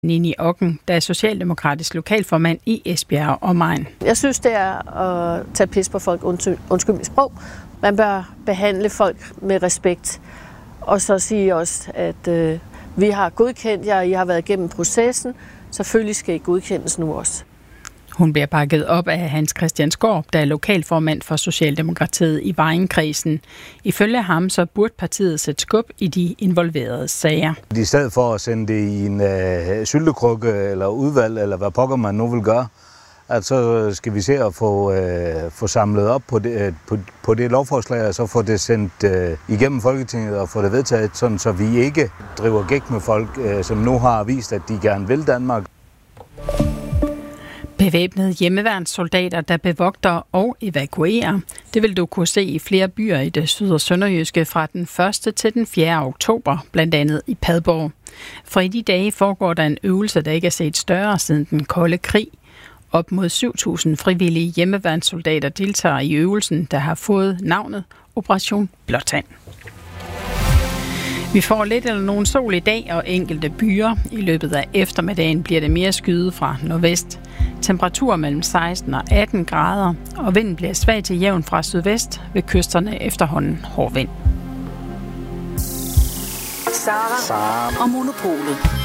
Nini Okken, der er socialdemokratisk lokalformand i Esbjerg og omegn. Jeg synes, det er at tage pis på folk, undskyld mit sprog. Man bør behandle folk med respekt. Og så sige også, at vi har godkendt jer, I har været igennem processen. Selvfølgelig skal I godkendes nu også. Hun bliver bakket op af Hans Christian Skaarup, der er lokalformand for Socialdemokratiet i Vejenkredsen. Ifølge ham så burde partiet sætte skub i de involverede sager. I stedet for at sende det i en syltekrukke eller udvalg, eller hvad pokker man nu vil gøre, at så skal vi se at få samlet op på det lovforslag, og så få det sendt igennem Folketinget og få det vedtaget, sådan, så vi ikke driver gæk med folk, som nu har vist, at de gerne vil Danmark. Bevæbnede hjemmeværnssoldater, der bevogter og evakuerer. Det vil du kunne se i flere byer i det syd- og sønderjyske fra den 1. til den 4. oktober, blandt andet i Padborg. For i de dage foregår der en øvelse, der ikke er set større siden den kolde krig. Op mod 7.000 frivillige hjemmeværnssoldater deltager i øvelsen, der har fået navnet Operation Blåtand. Vi får lidt eller nogen sol i dag og enkelte byer. I løbet af eftermiddagen bliver det mere skyet fra nordvest. Temperatur mellem 16 og 18 grader, og vinden bliver svag til jævn fra sydvest, ved kysterne efterhånden hård vind. Sara og Monopolet.